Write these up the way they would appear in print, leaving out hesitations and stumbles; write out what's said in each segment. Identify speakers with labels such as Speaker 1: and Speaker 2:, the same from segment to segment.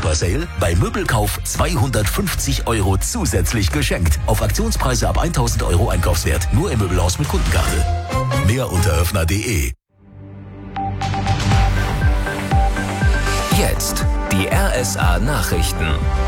Speaker 1: Super-Sale. Bei Möbelkauf 250 € zusätzlich geschenkt. Auf Aktionspreise ab 1.000 € Einkaufswert. Nur im Möbelhaus mit Kundenkarte. Mehr unter öffner.de. Jetzt die RSA Nachrichten.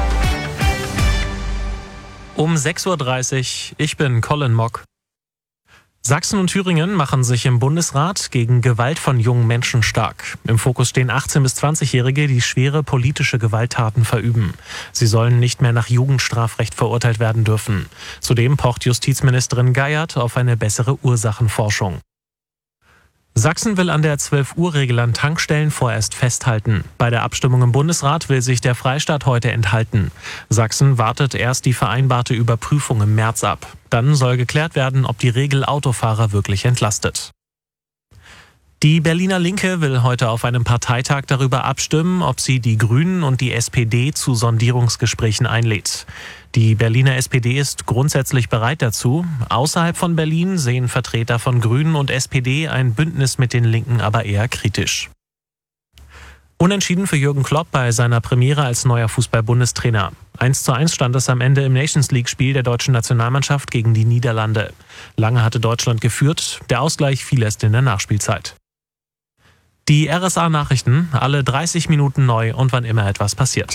Speaker 2: Um 6.30 Uhr, ich bin Colin Mock. Sachsen und Thüringen machen sich im Bundesrat gegen Gewalt von jungen Menschen stark. Im Fokus stehen 18- bis 20-Jährige, die schwere politische Gewalttaten verüben. Sie sollen nicht mehr nach Jugendstrafrecht verurteilt werden dürfen. Zudem pocht Justizministerin Geiert auf eine bessere Ursachenforschung. Sachsen will an der 12-Uhr-Regel an Tankstellen vorerst festhalten. Bei der Abstimmung im Bundesrat will sich der Freistaat heute enthalten. Sachsen wartet erst die vereinbarte Überprüfung im März ab. Dann soll geklärt werden, ob die Regel Autofahrer wirklich entlastet. Die Berliner Linke will heute auf einem Parteitag darüber abstimmen, ob sie die Grünen und die SPD zu Sondierungsgesprächen einlädt. Die Berliner SPD ist grundsätzlich bereit dazu. Außerhalb von Berlin sehen Vertreter von Grünen und SPD ein Bündnis mit den Linken aber eher kritisch. Unentschieden für Jürgen Klopp bei seiner Premiere als neuer Fußball-Bundestrainer. 1:1 stand es am Ende im Nations-League-Spiel der deutschen Nationalmannschaft gegen die Niederlande. Lange hatte Deutschland geführt, der Ausgleich fiel erst in der Nachspielzeit. Die RSA-Nachrichten, alle 30 Minuten neu und wann immer etwas passiert.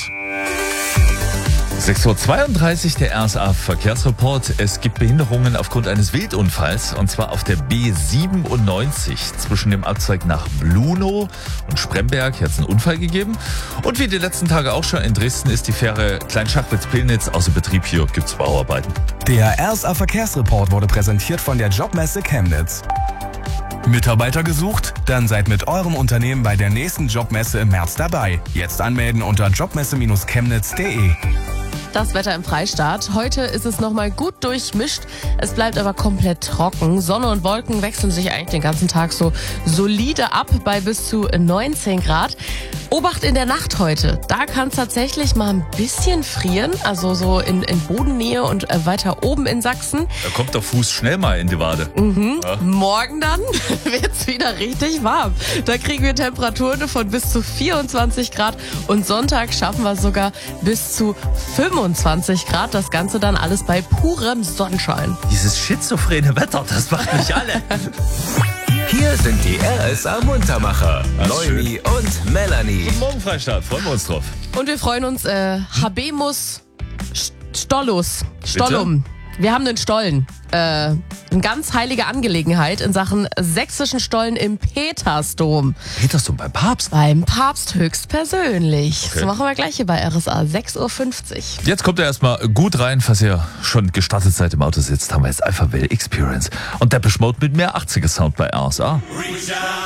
Speaker 3: 6.32 Uhr, der RSA-Verkehrsreport. Es gibt Behinderungen aufgrund eines Wildunfalls, und zwar auf der B97 zwischen dem Abzweig nach Blunow und Spremberg. Hier hat es einen Unfall gegeben. Und wie die letzten Tage auch schon in Dresden ist die Fähre Kleinschachwitz-Pillnitz außer Betrieb. Hier gibt es Bauarbeiten.
Speaker 4: Der RSA-Verkehrsreport wurde präsentiert von der Jobmesse Chemnitz. Mitarbeiter gesucht? Dann seid mit eurem Unternehmen bei der nächsten Jobmesse im März dabei. Jetzt anmelden unter jobmesse-chemnitz.de.
Speaker 5: Das Wetter im Freistaat. Heute ist es nochmal gut durchmischt. Es bleibt aber komplett trocken. Sonne und Wolken wechseln sich eigentlich den ganzen Tag so solide ab bei bis zu 19 Grad. Obacht in der Nacht heute. Da kann es tatsächlich mal ein bisschen frieren. Also so in Bodennähe und weiter oben in Sachsen.
Speaker 3: Da kommt der Fuß schnell mal in die Wade.
Speaker 5: Ja. Morgen dann wird's wieder richtig warm. Da kriegen wir Temperaturen von bis zu 24 Grad. Und Sonntag schaffen wir sogar bis zu 25 Grad. Das Ganze dann alles bei purem Sonnenschein.
Speaker 3: Dieses schizophrene Wetter, das macht mich alle.
Speaker 1: Hier sind die RSA Muntermacher. Noemi und Melanie.
Speaker 3: Guten Morgen, Freistaat. Freuen wir uns drauf.
Speaker 5: Und wir freuen uns, Habemus Stollum. Wir haben einen Stollen. Eine ganz heilige Angelegenheit in Sachen sächsischen Stollen im Petersdom.
Speaker 3: Petersdom beim Papst?
Speaker 5: Beim Papst höchstpersönlich.
Speaker 3: Okay.
Speaker 5: Das machen wir gleich hier bei RSA, 6.50 Uhr.
Speaker 3: Jetzt kommt er erstmal gut rein, falls ihr schon gestartet seid im Auto sitzt, haben wir jetzt Alpha Whale Experience. Und Depeche Mode mit mehr 80er Sound bei RSA.